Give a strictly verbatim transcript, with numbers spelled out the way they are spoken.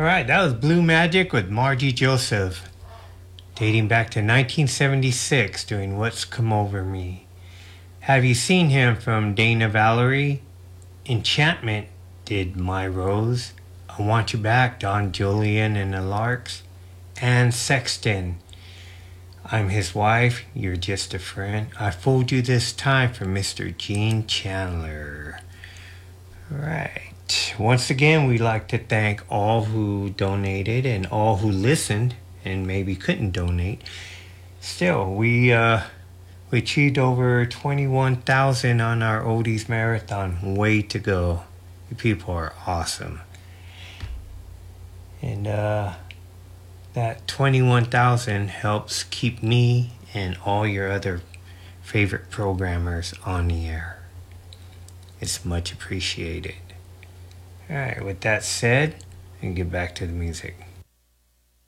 All right, that was Blue Magic with Margie Joseph, dating back to nineteen seventy-six, doing What's Come Over Me. Have you seen him from Dana Valerie? Enchantment did My Rose. I Want You Back, Don Julian and the Larks. And Sexton, I'm His Wife, You're Just a Friend. I Fooled You This Time for Mister Gene Chandler. Right. Once again, we'd like to thank all who donated and all who listened and maybe couldn't donate. Still, we uh, we achieved over twenty-one thousand on our Oldies Marathon. Way to go. You people are awesome. And uh, that twenty-one thousand helps keep me and all your other favorite programmers on the air. It's much appreciated. All right, with that said, and get back to the music.